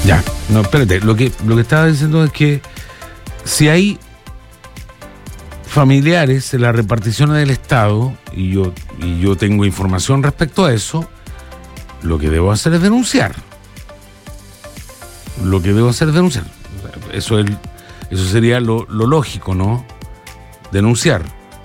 Ya, no, espérate, lo que estaba diciendo es que si hay familiares en las reparticiones del Estado, y yo tengo información respecto a eso, lo que debo hacer es denunciar. Eso sería lo lógico, ¿no? Denunciar.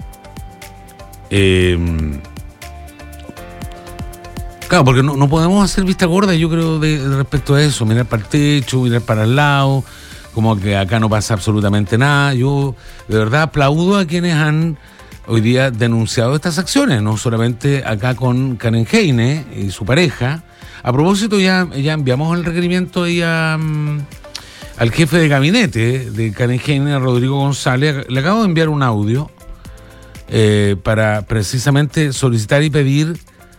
Claro, porque no podemos hacer vista gorda, yo creo, de respecto a eso, mirar para el techo, mirar para el lado, como que acá no pasa absolutamente nada. Yo de verdad aplaudo a quienes han hoy día denunciado estas acciones, no solamente acá con Karen Heine y su pareja. A propósito, ya enviamos el requerimiento ahí al jefe de gabinete de Karen Heine, Rodrigo González. Le acabo de enviar un audio para precisamente solicitar y pedir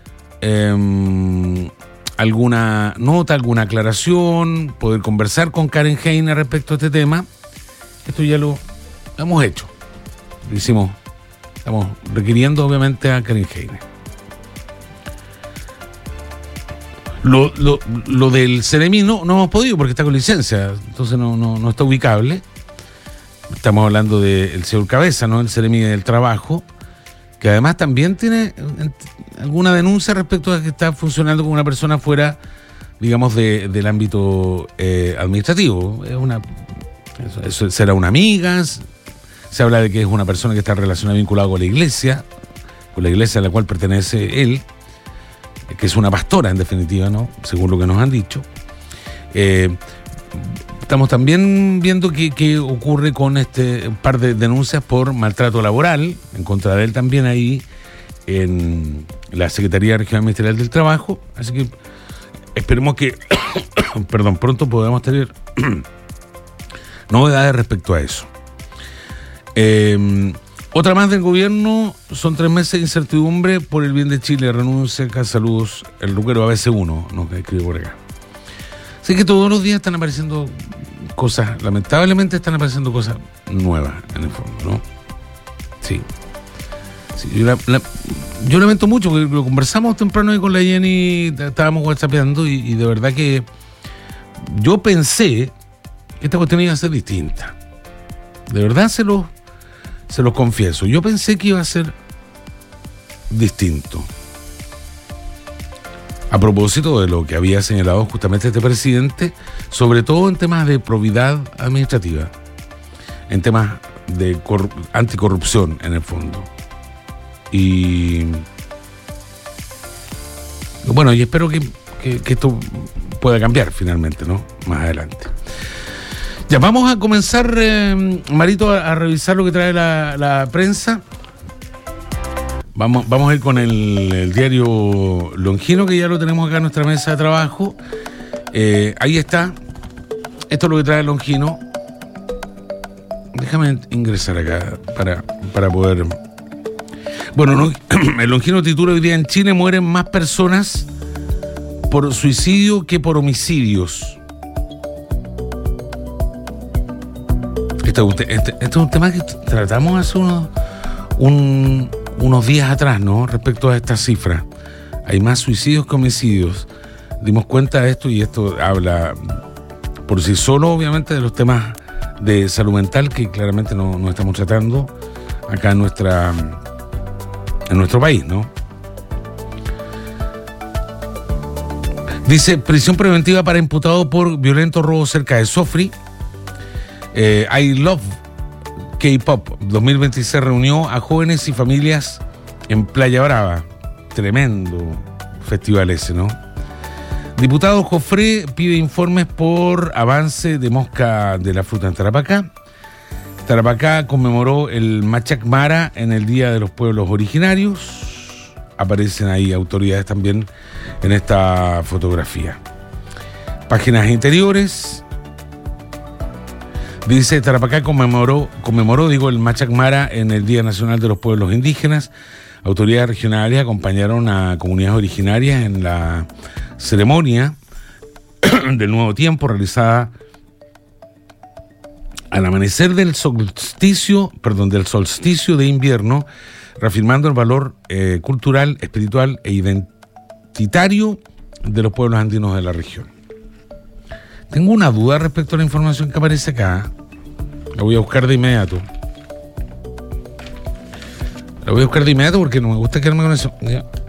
alguna nota, alguna aclaración, poder conversar con Karen Heine respecto a este tema. Esto ya lo hemos hecho. Lo hicimos. Estamos requiriendo obviamente a Karen Heine. Lo del Ceremi no hemos podido porque está con licencia, entonces no está ubicable. Estamos hablando del señor Cabeza, ¿no? El Ceremi del Trabajo, que además también tiene alguna denuncia respecto a que está funcionando como una persona fuera, digamos, del ámbito administrativo. Eso será una amiga. Se habla de que es una persona que está relacionada, vinculada con la iglesia a la cual pertenece él, que es una pastora en definitiva, ¿no? Según lo que nos han dicho. Estamos también viendo qué ocurre con un par de denuncias por maltrato laboral en contra de él también ahí en la Secretaría Regional Ministerial del Trabajo. Así que esperemos que pronto podamos tener novedades respecto a eso. Otra más del gobierno, son 3 meses de incertidumbre por el bien de Chile, renuncia a Saludos, el ruquero ABC1, nos escribe por acá. Así que todos los días están apareciendo cosas, lamentablemente están apareciendo cosas nuevas en el fondo, ¿no? Sí, yo lamento mucho, porque lo conversamos temprano ahí con la Jenny, estábamos whatsappeando y de verdad que yo pensé que esta cuestión iba a ser distinta. De verdad se los confieso, yo pensé que iba a ser distinto. A propósito de lo que había señalado justamente este presidente, sobre todo en temas de probidad administrativa, en temas de anticorrupción en el fondo. Y bueno, y espero que esto pueda cambiar finalmente, ¿no? Más adelante. Ya, vamos a comenzar, Marito, a revisar lo que trae la prensa. Vamos a ir con el diario Longino, que ya lo tenemos acá en nuestra mesa de trabajo. Ahí está. Esto es lo que trae Longino. Déjame ingresar acá para poder... Bueno, el Longino titula hoy día: en Chile mueren más personas por suicidio que por homicidios. Este es un tema que tratamos hace unos días atrás, ¿no? Respecto a estas cifras. Hay más suicidios que homicidios. Dimos cuenta de esto y esto habla por sí solo, obviamente, de los temas de salud mental que claramente no estamos tratando acá en nuestro país, ¿no? Dice: prisión preventiva para imputado por violento robo cerca de Sofri. I Love K-Pop 2026 reunió a jóvenes y familias en Playa Brava. Tremendo festival ese, ¿no? Diputado Jofré pide informes por avance de mosca de la fruta en Tarapacá. Tarapacá conmemoró el Machac Mara en el Día de los Pueblos Originarios. Aparecen ahí autoridades también en esta fotografía. Páginas interiores. Dice: Tarapacá conmemoró el Machac Mara en el Día Nacional de los Pueblos Indígenas. Autoridades regionales acompañaron a comunidades originarias en la ceremonia del Nuevo Tiempo realizada al amanecer del solsticio de invierno, reafirmando el valor cultural, espiritual e identitario de los pueblos andinos de la región. Tengo una duda respecto a la información que aparece acá. La voy a buscar de inmediato. La voy a buscar de inmediato porque no me gusta quedarme con eso. Ya.